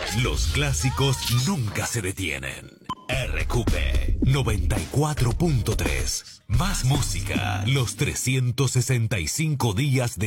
Los clásicos nunca se detienen. RQP 94.3. Más música los 365 días de